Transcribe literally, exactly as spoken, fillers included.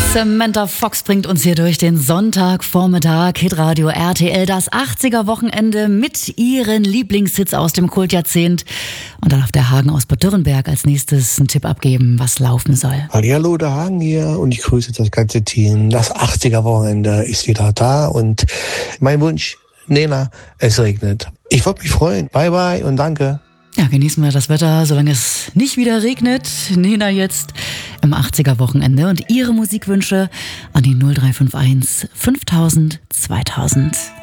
Samantha Fox bringt uns hier durch den Sonntagvormittag. Hitradio R T L, das achtziger-Wochenende mit ihren Lieblingshits aus dem Kultjahrzehnt. Und dann darf der Hagen aus Bad Dürrenberg als nächstes einen Tipp abgeben, was laufen soll. Hallihallo, der Hagen hier und ich grüße das ganze Team. Das achtziger-Wochenende ist wieder da und mein Wunsch, Nena, es regnet. Ich würde mich freuen. Bye bye und danke. Ja, genießen wir das Wetter, solange es nicht wieder regnet. Nena jetzt im achtziger-Wochenende und ihre Musikwünsche an die null drei fünf eins fünftausend zweitausend.